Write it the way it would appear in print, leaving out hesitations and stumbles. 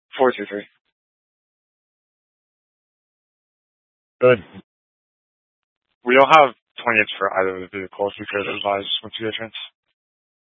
423. Good. We don't have 28s for either of the vehicles. We could advise once you get a chance.